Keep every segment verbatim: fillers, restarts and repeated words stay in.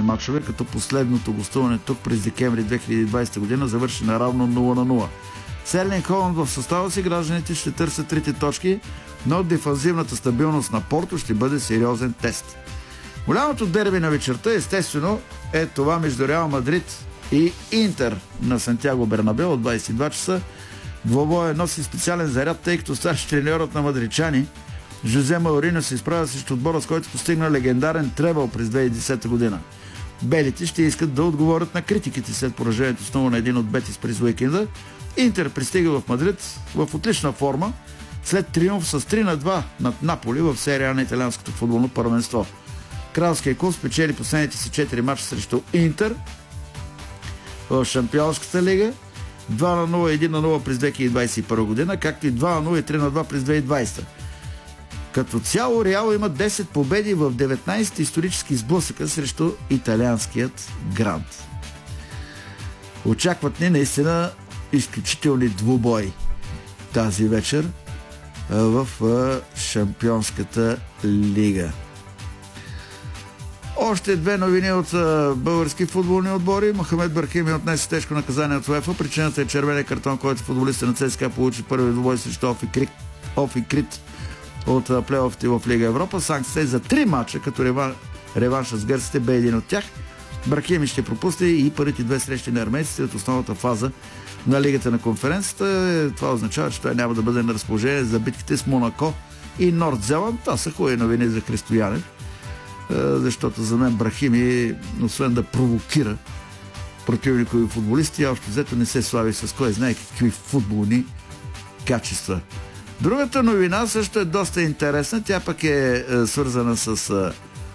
мачове, като последното гостуване тук през декември две хиляди и двадесета година завърши наравно нула на нула. С Ерлинг Холанд в състава си гражданите ще търсят трите точки, но дефанзивната стабилност на Порто ще бъде сериозен тест. Голямото дерби на вечерта, естествено, е това между Реал Мадрид и Интер на Сантьяго Бернабеу от двадесет и два часа. Двобоя носи специален заряд, тъй като старши треньорът на мадридчани Жозе Мауриньо се изправя срещу отбора, с който постигна легендарен требъл през две хиляди и десета година. Белите ще искат да отговорят на критиките след поражението с нула на един от Бетис през уикенда. Интер пристига в Мадрид в отлична форма след триумф с три на два над Наполи в серия на италианското футболно първенство. Кралския клуб спечели последните си четири мача срещу Интер в Шампионската лига, два на нула и един на нула през две хиляди двадесет и първа година, както и два на нула и три на два през две хиляди и двадесета. Като цяло Реал има десет победи в деветнадесет исторически сблъсъка срещу италианският грант. Очакват ни наистина изключителни двубои тази вечер в Шампионската лига. Още две новини от български футболни отбори. Мохамед Брахими отнесе тежко наказание от УЕФА. Причината е червения картон, който футболиста на ЦСКА получи първи двубой срещу Офи Крит от плейофите в Лига Европа. Санкцията е за три мача, като реван, реванша с гърците бе един от тях. Брахими ще пропусне и първите две срещи на армейците от основната фаза на Лигата на конференцията. Това означава, че той няма да бъде на разположение за битките с Монако и Норд Зеланд. Това са хубави новини за Христо Янев, защото за мен Брахими, освен да провокира противникови футболисти, общо взето не се слави с кой знае какви футболни качества. Другата новина също е доста интересна. Тя пък е, е свързана с е,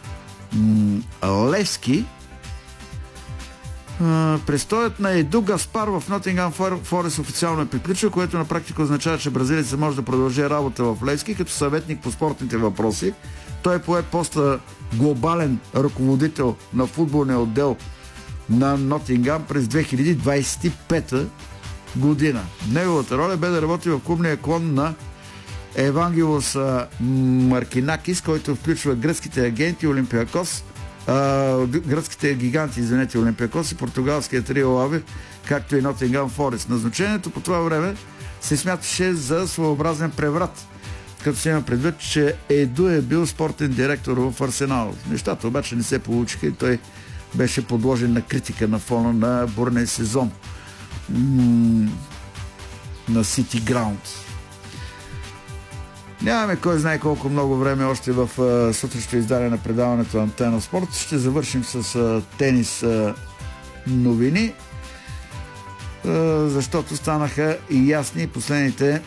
м, Левски. Е, престоят на Еду Гаспар в Нотингъм Форест официално е приключил, което на практика означава, че бразилецът може да продължи работа в Левски като съветник по спортните въпроси. Той пое поста глобален ръководител на футболния отдел на Нотингъм през две хиляди двадесет и пета година. Неговата роля бе да работи в клубния клон на Евангелос Маркинакис, който включва гръцките агенти Олимпиакос, а, гръцките гиганти, извинете, Олимпиакос и португалския трио Аве, както и Нотингъм Форест. Назначението по това време се смяташе за своеобразен преврат, като се има предвид, че Еду е бил спортен директор в Арсенал. Нещата обаче не се получиха и той беше подложен на критика на фона на бурния сезон м- на Сити Граунд. Нямаме кой знае колко много време още в uh, сутрешното издание на предаването Антена Спорт. Ще завършим с uh, тенис uh, новини, uh, защото станаха и ясни последните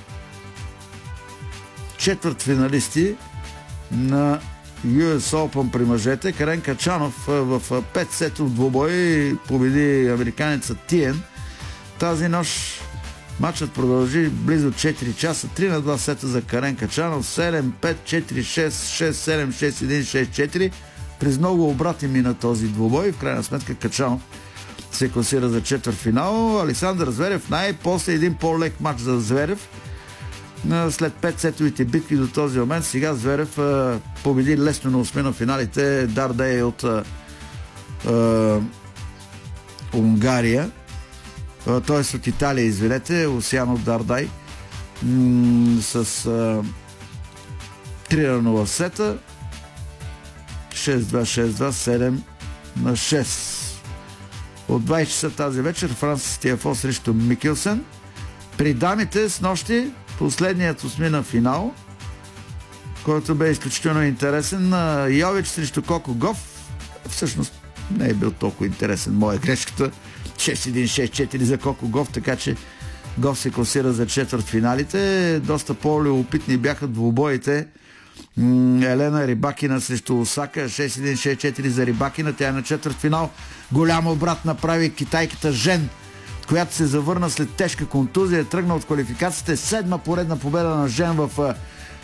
четвъртфиналисти на Ю Ес Open при мъжете. Карен Качанов uh, в пет сетов двубой победи американеца Тиен. Тази нощ матчът продължи близо четири часа, три на два сета за Карен Качанов, седем пет, четири шест, шест седем, шест един, шест четири. През много обрати мина този двубой. В крайна сметка Качанов се класира за четвъртфинал. Александър Зверев най-после един по-лек матч за Зверев. След пет сетовите битки до този момент, сега Зверев а, победи лесно на осми на финалите Дардей от а, а, Унгария. Т.е. от Италия, извинете, Осиано Дардай м- с а, три на нула сета, шест два, шест два, седем на шест. От двадесет часа тази вечер Франсис Тиафо срещу Микелсен. При дамите с нощи последният осмина финал, който бе изключително интересен, на Йович срещу Коко Гоф. Всъщност не е бил толкова интересен, моя грешката. шест един, шест четири за Коко Гоф, така че Гоф се класира за четвъртфиналите. Доста по-любопитни бяха двубоите. Елена Рибакина срещу Осака, шест един, шест четири за Рибакина. Тя е на четвъртфинал. Голям обрат направи китайката Жен, която се завърна след тежка контузия. Тръгна от квалификацията. Седма поредна победа на Жен в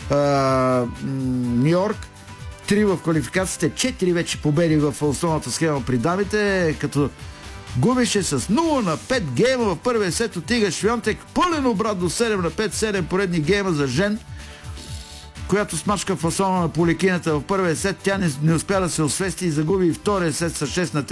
Ню Йорк. Три в квалификацията, четири вече победи в основната схема при дамите, като губеше с нула на пет гейма в първия сет от Ига Швионтек. Пълен обрат до седем на пет, седем поредни гейма за Жен, която смачка фасона на поликината в първия сет. Тя не, не успя да се освести и загуби и втория сет с шест на три.